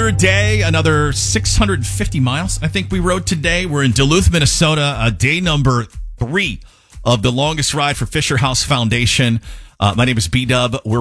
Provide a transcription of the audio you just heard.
another day, another 650 miles. I think we rode today. We're in Duluth, Minnesota, day number 3 of the longest ride for Fisher House Foundation. My name is B-Dub. We're